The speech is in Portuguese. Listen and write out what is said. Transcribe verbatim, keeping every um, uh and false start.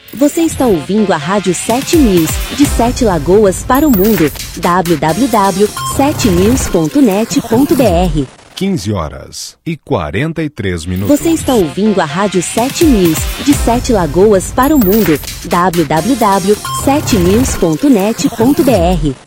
Você está ouvindo a Rádio sete News, de Sete Lagoas para o mundo. w w w ponto sete news ponto net ponto b r. quinze horas e quarenta e três minutos. Você está ouvindo a Rádio sete News, de Sete Lagoas para o mundo. w w w ponto sete news ponto net ponto b r.